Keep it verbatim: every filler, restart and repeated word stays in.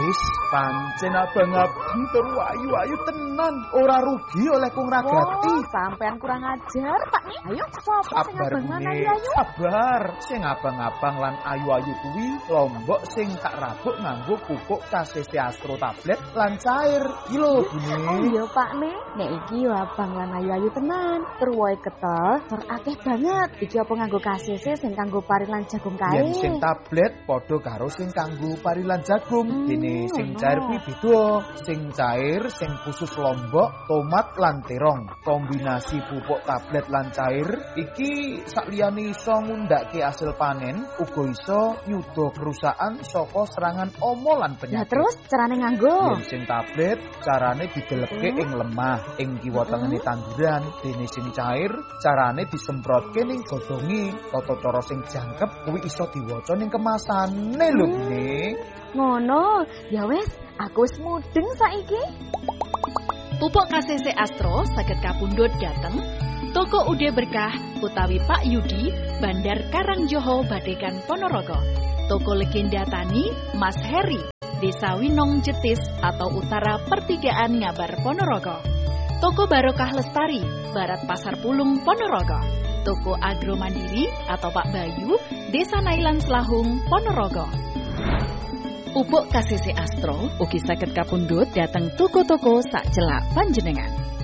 Wis pancen abang-abang tur ayu-ayu tenan, ora rugi oleh kung ragati. Oh, sampean kurang ajar, Pak. Ayo sapa sing abang lan ayu-ayu? Sabar, sing abang-abang lan ayu-ayu kuwi lombok sing tak rabuk nganggo pupuk K C C Astro tablet lan cair. Iki lho, Bune. Oh iya, Pak Ne. Nek iki yo abang lan ayu-ayu tenan. Tur wohe ketel, tur akeh banget. Iki apa nganggo K C C sing kanggo pari lan jagung kae. Yen sing tablet padha karo sing kanggo pari lan jagung. Hmm, Dene sing ono. cair kuwi beda. Sing cair sing khusus lombok, tomat lan terong. Kombinasi pupuk tablet lan cair iki sakliyane iso ngundhakke hasil panen, uga iso nyuda kerusakan saka serangan omo lan Lah penyakit. terus carane nganggo? Yen sing tablet carane dideleke Hmm. ing lemah, ing kiwa tengene tanduran. Dene sing cair carane disemprotke ning godhonge. Tata cara sing jangkep kuwi iso diwaca ning kemasane lho, Hmm. Bune. Ngono. Ya wis, aku wis mudeng saiki. Pupuk K C C Astro saged kapundhut dhateng Toko Ude Berkah utawi Pak Yudi, Bandar Karangjoho, Badegan Ponorogo. Toko Legenda Tani, Mas Heri, Desa Winong Jetis atau Utara Pertigaan Ngabar Ponorogo. Toko Barokah Lestari, Barat Pasar Pulung Ponorogo. Toko Agro Mandiri atau Pak Bayu, Desa Nailan Selahung Ponorogo. Pupuk K C C Astro ugi saged kapundhut dhateng toko-toko sak celak panjenengan.